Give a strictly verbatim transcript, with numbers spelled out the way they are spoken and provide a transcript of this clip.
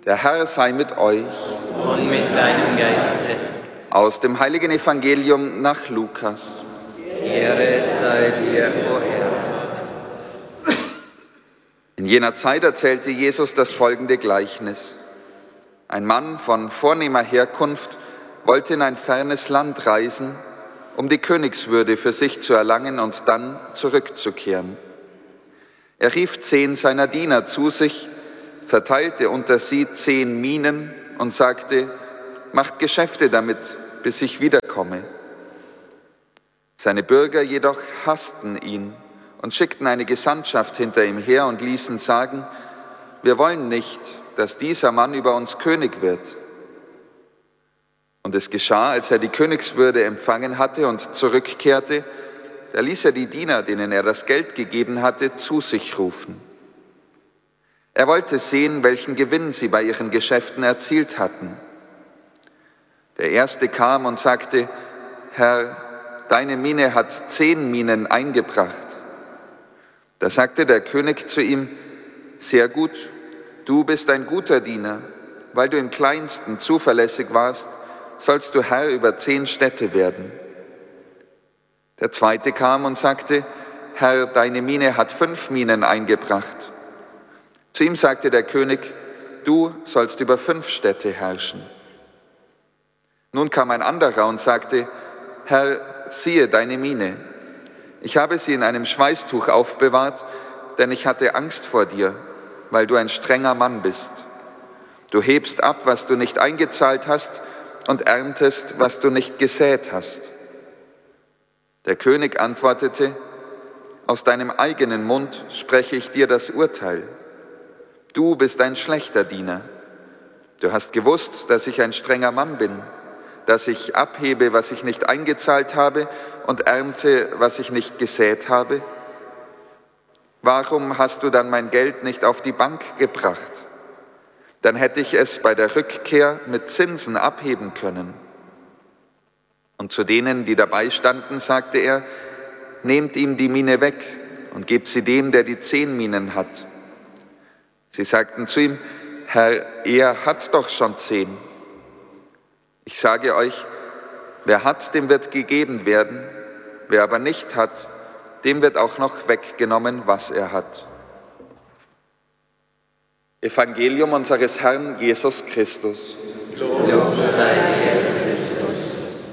Der Herr sei mit euch. Und mit deinem Geiste. Aus dem heiligen Evangelium nach Lukas. Ehre sei dir, o Herr. In jener Zeit erzählte Jesus das folgende Gleichnis. Ein Mann von vornehmer Herkunft wollte in ein fernes Land reisen, um die Königswürde für sich zu erlangen und dann zurückzukehren. Er rief zehn seiner Diener zu sich, verteilte unter sie zehn Minen und sagte, macht Geschäfte damit, bis ich wiederkomme. Seine Bürger jedoch hassten ihn und schickten eine Gesandtschaft hinter ihm her und ließen sagen, wir wollen nicht, dass dieser Mann über uns König wird. Und es geschah, als er die Königswürde empfangen hatte und zurückkehrte, da ließ er die Diener, denen er das Geld gegeben hatte, zu sich rufen. Er wollte sehen, welchen Gewinn sie bei ihren Geschäften erzielt hatten. Der Erste kam und sagte, Herr, deine Mine hat zehn Minen eingebracht. Da sagte der König zu ihm, sehr gut, du bist ein guter Diener, weil du im Kleinsten zuverlässig warst, sollst du Herr über zehn Städte werden. Der Zweite kam und sagte, Herr, deine Mine hat fünf Minen eingebracht. Zu ihm sagte der König, du sollst über fünf Städte herrschen. Nun kam ein anderer und sagte, Herr, siehe deine Mine. Ich habe sie in einem Schweißtuch aufbewahrt, denn ich hatte Angst vor dir, weil du ein strenger Mann bist. Du hebst ab, was du nicht eingezahlt hast, und erntest, was du nicht gesät hast. Der König antwortete, aus deinem eigenen Mund spreche ich dir das Urteil. Du bist ein schlechter Diener. Du hast gewusst, dass ich ein strenger Mann bin, dass ich abhebe, was ich nicht eingezahlt habe, und ernte, was ich nicht gesät habe? Warum hast du dann mein Geld nicht auf die Bank gebracht? Dann hätte ich es bei der Rückkehr mit Zinsen abheben können. Und zu denen, die dabei standen, sagte er, nehmt ihm die Mine weg und gebt sie dem, der die zehn Minen hat. Sie sagten zu ihm, Herr, er hat doch schon zehn. Ich sage euch, wer hat, dem wird gegeben werden, wer aber nicht hat, dem wird auch noch weggenommen, was er hat. Evangelium unseres Herrn Jesus Christus. Lob sei